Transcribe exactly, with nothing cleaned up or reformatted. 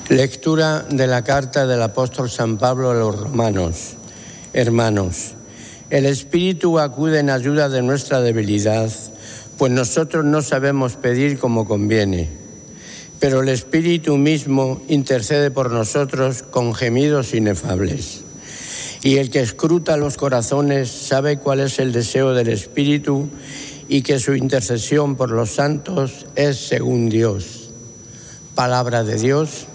Lectura de la carta del apóstol San Pablo a los romanos. Hermanos, el Espíritu acude en ayuda de nuestra debilidad, pues nosotros no sabemos pedir como conviene, pero el Espíritu mismo intercede por nosotros con gemidos inefables. Y el que escruta los corazones sabe cuál es el deseo del Espíritu y que su intercesión por los santos es según Dios. Palabra de Dios.